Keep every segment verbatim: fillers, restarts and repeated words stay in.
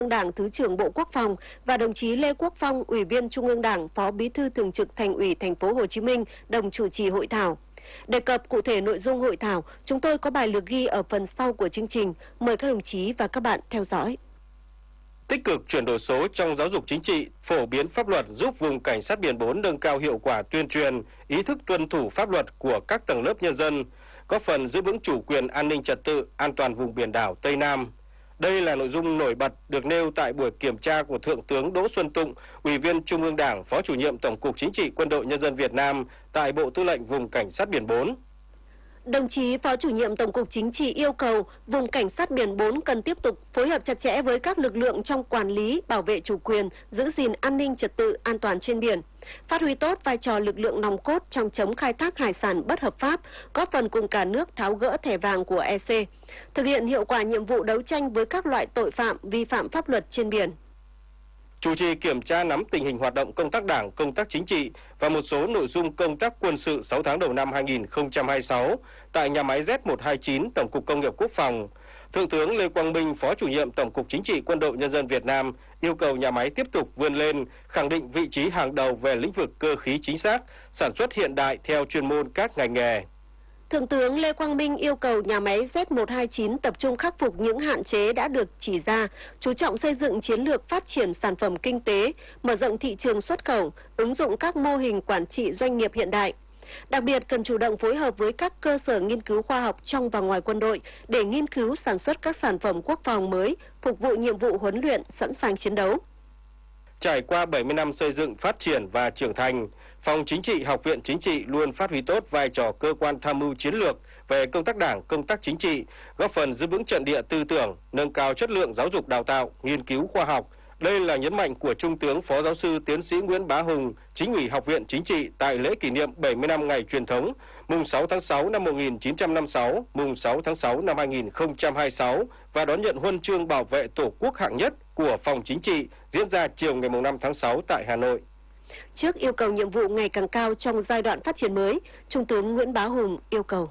Đảng, Thứ trưởng Bộ Quốc phòng và đồng chí Lê Quốc Phong, Ủy viên Trung ương Đảng, Phó Bí thư Thường trực Thành ủy Thành phố Hồ Chí Minh đồng chủ trì hội thảo. Đề cập cụ thể nội dung hội thảo, chúng tôi có bài lược ghi ở phần sau của chương trình. Mời các đồng chí và các bạn theo dõi. Tích cực chuyển đổi số trong giáo dục chính trị, phổ biến pháp luật giúp vùng cảnh sát biển bốn nâng cao hiệu quả tuyên truyền, ý thức tuân thủ pháp luật của các tầng lớp nhân dân, góp phần giữ vững chủ quyền an ninh trật tự, an toàn vùng biển đảo Tây Nam. Đây là nội dung nổi bật được nêu tại buổi kiểm tra của Thượng tướng Đỗ Xuân Tụng, Ủy viên Trung ương Đảng, Phó Chủ nhiệm Tổng cục Chính trị Quân đội Nhân dân Việt Nam tại Bộ Tư lệnh Vùng Cảnh sát biển bốn. Đồng chí Phó Chủ nhiệm Tổng cục Chính trị yêu cầu Vùng Cảnh sát biển bốn cần tiếp tục phối hợp chặt chẽ với các lực lượng trong quản lý, bảo vệ chủ quyền, giữ gìn an ninh trật tự, an toàn trên biển, phát huy tốt vai trò lực lượng nòng cốt trong chống khai thác hải sản bất hợp pháp, góp phần cùng cả nước tháo gỡ thẻ vàng của e xê, thực hiện hiệu quả nhiệm vụ đấu tranh với các loại tội phạm vi phạm pháp luật trên biển. Chủ trì kiểm tra nắm tình hình hoạt động công tác Đảng, công tác chính trị và một số nội dung công tác quân sự sáu tháng đầu năm hai nghìn không trăm hai mươi sáu tại nhà máy Z một hai chín Tổng cục Công nghiệp Quốc phòng. Thượng tướng Lê Quang Minh, Phó Chủ nhiệm Tổng cục Chính trị Quân đội Nhân dân Việt Nam yêu cầu nhà máy tiếp tục vươn lên, khẳng định vị trí hàng đầu về lĩnh vực cơ khí chính xác, sản xuất hiện đại theo chuyên môn các ngành nghề. Thượng tướng Lê Quang Minh yêu cầu nhà máy Z một hai chín tập trung khắc phục những hạn chế đã được chỉ ra, chú trọng xây dựng chiến lược phát triển sản phẩm kinh tế, mở rộng thị trường xuất khẩu, ứng dụng các mô hình quản trị doanh nghiệp hiện đại. Đặc biệt cần chủ động phối hợp với các cơ sở nghiên cứu khoa học trong và ngoài quân đội để nghiên cứu sản xuất các sản phẩm quốc phòng mới, phục vụ nhiệm vụ huấn luyện, sẵn sàng chiến đấu. Trải qua bảy mươi năm xây dựng, phát triển và trưởng thành, Phòng Chính trị Học viện Chính trị luôn phát huy tốt vai trò cơ quan tham mưu chiến lược về công tác Đảng, công tác chính trị, góp phần giữ vững trận địa tư tưởng, nâng cao chất lượng giáo dục đào tạo, nghiên cứu khoa học. Đây là nhấn mạnh của Trung tướng Phó Giáo sư Tiến sĩ Nguyễn Bá Hùng, Chính ủy Học viện Chính trị tại lễ kỷ niệm bảy mươi năm ngày truyền thống, mùng sáu tháng sáu năm một nghìn chín trăm năm mươi sáu, mùng sáu tháng sáu năm hai nghìn không trăm hai mươi sáu và đón nhận huân chương bảo vệ Tổ quốc hạng nhất của Phòng Chính trị diễn ra chiều ngày mùng năm tháng sáu tại Hà Nội. Trước yêu cầu nhiệm vụ ngày càng cao trong giai đoạn phát triển mới, Trung tướng Nguyễn Bá Hùng yêu cầu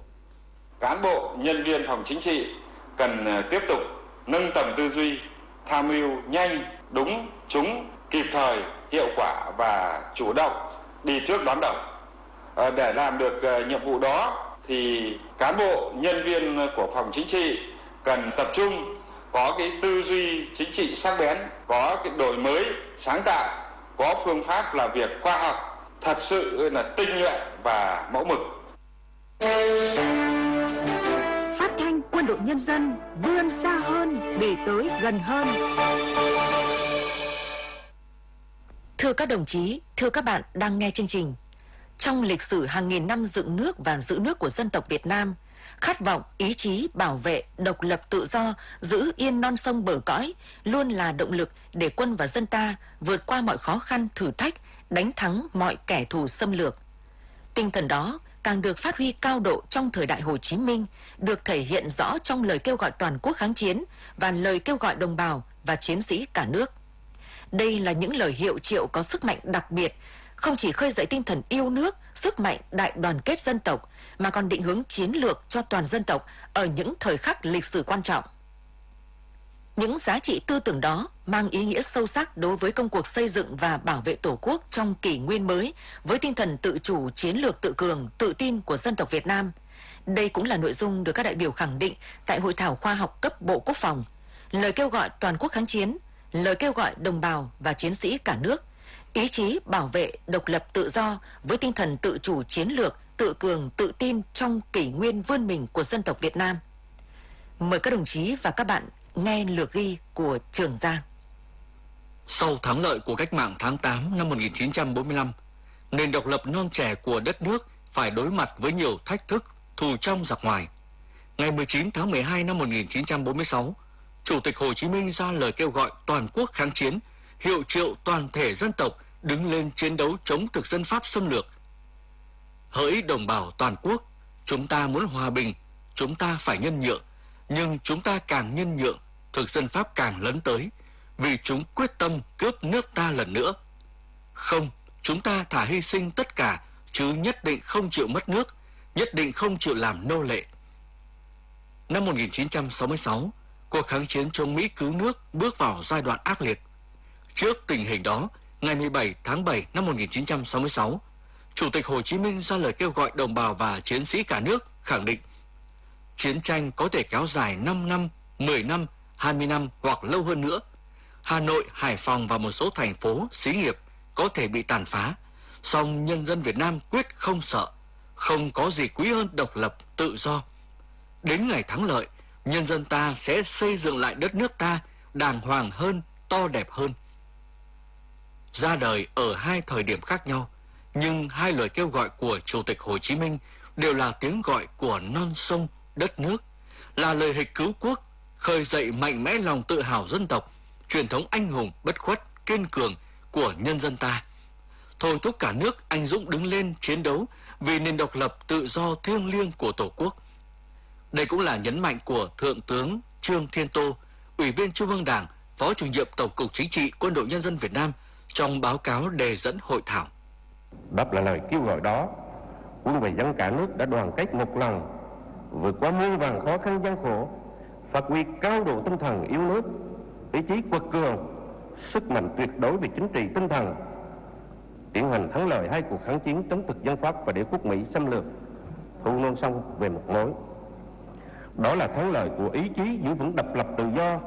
cán bộ, nhân viên Phòng Chính trị cần tiếp tục nâng tầm tư duy, tham mưu nhanh, đúng, trúng, kịp thời, hiệu quả và chủ động, đi trước đón đầu. À, để làm được nhiệm vụ đó thì cán bộ, nhân viên của Phòng Chính trị cần tập trung, có cái tư duy chính trị sắc bén, có cái đổi mới, sáng tạo, có phương pháp làm việc khoa học, thật sự là tinh nhuệ và mẫu mực. Phát thanh Quân đội Nhân dân vươn xa hơn để tới gần hơn. Thưa các đồng chí, thưa các bạn đang nghe chương trình. Trong lịch sử hàng nghìn năm dựng nước và giữ nước của dân tộc Việt Nam, khát vọng, ý chí bảo vệ, độc lập tự do, giữ yên non sông bờ cõi luôn là động lực để quân và dân ta vượt qua mọi khó khăn, thử thách, đánh thắng mọi kẻ thù xâm lược. Tinh thần đó càng được phát huy cao độ trong thời đại Hồ Chí Minh, được thể hiện rõ trong lời kêu gọi toàn quốc kháng chiến và lời kêu gọi đồng bào và chiến sĩ cả nước. Đây là những lời hiệu triệu có sức mạnh đặc biệt, không chỉ khơi dậy tinh thần yêu nước, sức mạnh đại đoàn kết dân tộc, mà còn định hướng chiến lược cho toàn dân tộc ở những thời khắc lịch sử quan trọng. Những giá trị tư tưởng đó mang ý nghĩa sâu sắc đối với công cuộc xây dựng và bảo vệ Tổ quốc trong kỷ nguyên mới, với tinh thần tự chủ, chiến lược tự cường, tự tin của dân tộc Việt Nam. Đây cũng là nội dung được các đại biểu khẳng định tại Hội thảo khoa học cấp Bộ Quốc phòng, lời kêu gọi toàn quốc kháng chiến, lời kêu gọi đồng bào và chiến sĩ cả nước, ý chí bảo vệ độc lập tự do với tinh thần tự chủ chiến lược, tự cường, tự tin trong kỷ nguyên vươn mình của dân tộc Việt Nam. Mời các đồng chí và các bạn nghe lược ghi của Trường Giang. Sau thắng lợi của cách mạng tháng tám năm một nghìn chín trăm bốn mươi lăm, nền độc lập non trẻ của đất nước phải đối mặt với nhiều thách thức, thù trong giặc ngoài. Ngày mười chín tháng mười hai năm một nghìn chín trăm bốn mươi sáu, Chủ tịch Hồ Chí Minh ra lời kêu gọi toàn quốc kháng chiến, hiệu triệu toàn thể dân tộc đứng lên chiến đấu chống thực dân Pháp xâm lược. Hỡi đồng bào toàn quốc, chúng ta muốn hòa bình, chúng ta phải nhân nhượng, nhưng chúng ta càng nhân nhượng, thực dân Pháp càng lấn tới, vì chúng quyết tâm cướp nước ta lần nữa. Không, chúng ta thà hy sinh tất cả, chứ nhất định không chịu mất nước, nhất định không chịu làm nô lệ. Năm một nghìn chín trăm sáu mươi sáu, cuộc kháng chiến chống Mỹ cứu nước bước vào giai đoạn ác liệt. Trước tình hình đó, ngày mười bảy tháng bảy năm một nghìn chín trăm sáu mươi sáu, Chủ tịch Hồ Chí Minh ra lời kêu gọi đồng bào và chiến sĩ cả nước, khẳng định chiến tranh có thể kéo dài năm năm, mười năm, hai mươi năm hoặc lâu hơn nữa. Hà Nội, Hải Phòng và một số thành phố, xí nghiệp có thể bị tàn phá, song nhân dân Việt Nam quyết không sợ, không có gì quý hơn độc lập, tự do. Đến ngày thắng lợi, nhân dân ta sẽ xây dựng lại đất nước ta đàng hoàng hơn, to đẹp hơn. Ra đời ở hai thời điểm khác nhau, nhưng hai lời kêu gọi của Chủ tịch Hồ Chí Minh đều là tiếng gọi của non sông, đất nước, là lời hịch cứu quốc, khơi dậy mạnh mẽ lòng tự hào dân tộc, truyền thống anh hùng, bất khuất, kiên cường của nhân dân ta. Thôi thúc cả nước anh dũng đứng lên chiến đấu vì nền độc lập tự do thiêng liêng của Tổ quốc. Đây cũng là nhấn mạnh của Thượng tướng Trương Thiên Tô, Ủy viên Trung ương Đảng, Phó Chủ nhiệm Tổng cục Chính trị Quân đội Nhân dân Việt Nam trong báo cáo đề dẫn hội thảo. Đáp lại lời kêu gọi đó, quân và dân cả nước đã đoàn kết một lòng, vượt qua muôn vàn khó khăn gian khổ, phát huy cao độ tinh thần yêu nước, ý chí quật cường, sức mạnh tuyệt đối về chính trị tinh thần, tiến hành thắng lợi hai cuộc kháng chiến chống thực dân Pháp và đế quốc Mỹ xâm lược, thu non sông về một mối. Đó là thắng lợi của ý chí giữ vững độc lập tự do,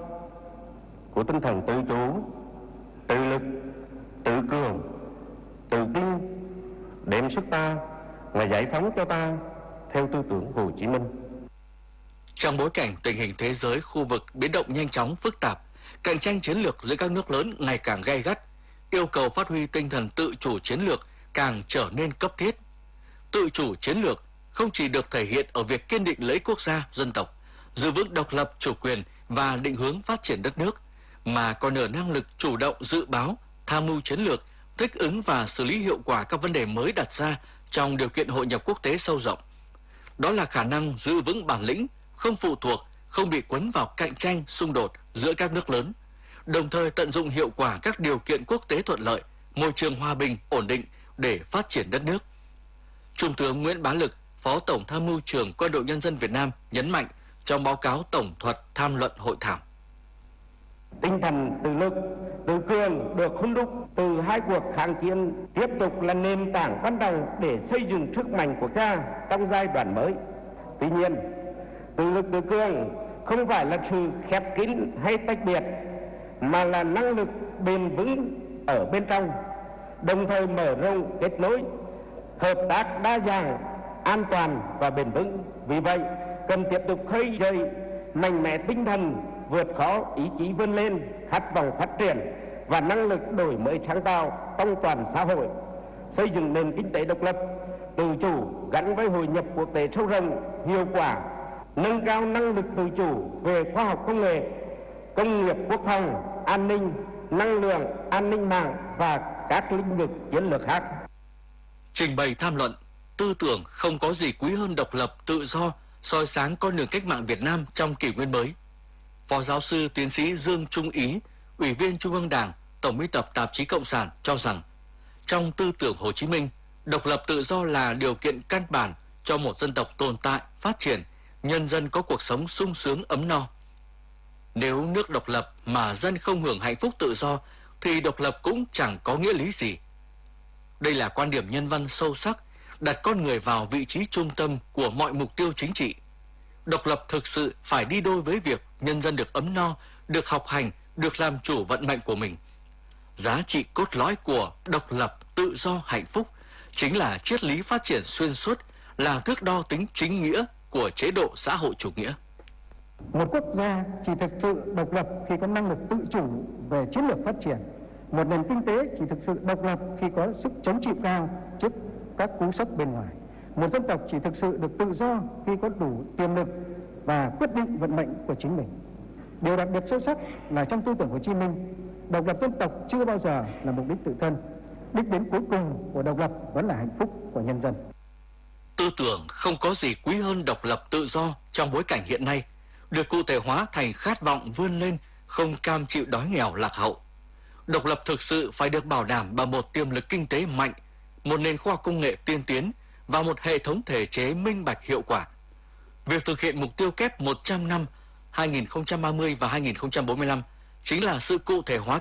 của tinh thần tự chủ, tự lực, tự cường, tự tin, đem sức ta là giải phóng cho ta theo tư tưởng Hồ Chí Minh. Trong bối cảnh tình hình thế giới, khu vực biến động nhanh chóng, phức tạp, cạnh tranh chiến lược giữa các nước lớn ngày càng gay gắt, yêu cầu phát huy tinh thần tự chủ chiến lược càng trở nên cấp thiết. Tự chủ chiến lược không chỉ được thể hiện ở việc kiên định lợi ích quốc gia, dân tộc, giữ vững độc lập, chủ quyền và định hướng phát triển đất nước, mà còn ở năng lực chủ động dự báo, tham mưu chiến lược, thích ứng và xử lý hiệu quả các vấn đề mới đặt ra trong điều kiện hội nhập quốc tế sâu rộng. Đó là khả năng giữ vững bản lĩnh, không phụ thuộc, không bị cuốn vào cạnh tranh, xung đột giữa các nước lớn, đồng thời tận dụng hiệu quả các điều kiện quốc tế thuận lợi, môi trường hòa bình, ổn định để phát triển đất nước. Trung tướng Nguyễn Bá Lực, Phó Tổng Tham mưu trưởng Quân đội Nhân dân Việt Nam nhấn mạnh trong báo cáo tổng thuật tham luận hội thảo. Tinh thần tự lực, tự cường được hun đúc từ hai cuộc kháng chiến tiếp tục là nền tảng quan trọng để xây dựng sức mạnh của ta trong giai đoạn mới. Tuy nhiên, tự lực tự cường không phải là sự khép kín hay tách biệt, mà là năng lực bền vững ở bên trong, đồng thời mở rộng kết nối, hợp tác đa dạng, an toàn và bền vững. Vì vậy, cần tiếp tục khơi dậy mạnh mẽ tinh thần vượt khó, ý chí vươn lên, khát vọng phát triển và năng lực đổi mới sáng tạo trong toàn xã hội, xây dựng nền kinh tế độc lập, tự chủ gắn với hội nhập quốc tế sâu rộng, hiệu quả, nâng cao năng lực tự chủ về khoa học công nghệ, công nghiệp quốc phòng, an ninh, năng lượng, an ninh mạng và các lĩnh vực chiến lược khác. Trình bày tham luận, tư tưởng không có gì quý hơn độc lập, tự do, soi sáng con đường cách mạng Việt Nam trong kỷ nguyên mới. Phó giáo sư tiến sĩ Dương Trung Ý, Ủy viên Trung ương Đảng, Tổng biên tập Tạp chí Cộng sản cho rằng, trong tư tưởng Hồ Chí Minh, độc lập tự do là điều kiện căn bản cho một dân tộc tồn tại, phát triển, nhân dân có cuộc sống sung sướng ấm no. Nếu nước độc lập mà dân không hưởng hạnh phúc tự do, thì độc lập cũng chẳng có nghĩa lý gì. Đây là quan điểm nhân văn sâu sắc, đặt con người vào vị trí trung tâm của mọi mục tiêu chính trị. Độc lập thực sự phải đi đôi với việc nhân dân được ấm no, được học hành, được làm chủ vận mệnh của mình. Giá trị cốt lõi của độc lập, tự do, hạnh phúc chính là triết lý phát triển xuyên suốt, là thước đo tính chính nghĩa của chế độ xã hội chủ nghĩa. Một quốc gia chỉ thực sự độc lập khi có năng lực tự chủ về chiến lược phát triển. Một nền kinh tế chỉ thực sự độc lập khi có sức chống chịu cao trước các cú sốc bên ngoài. Một dân tộc chỉ thực sự được tự do khi có đủ tiềm lực và quyết định vận mệnh của chính mình. Điều đặc biệt sâu sắc là trong tư tưởng Hồ Chí Minh, độc lập dân tộc chưa bao giờ là mục đích tự thân. Đích đến cuối cùng của độc lập vẫn là hạnh phúc của nhân dân. Tư tưởng không có gì quý hơn độc lập tự do trong bối cảnh hiện nay được cụ thể hóa thành khát vọng vươn lên, không cam chịu đói nghèo lạc hậu. Độc lập thực sự phải được bảo đảm bằng một tiềm lực kinh tế mạnh, một nền khoa học công nghệ tiên tiến và một hệ thống thể chế minh bạch hiệu quả. Việc thực hiện mục tiêu kép một trăm năm hai nghìn không trăm ba mươi và hai nghìn không trăm bốn mươi lăm chính là sự cụ thể hóa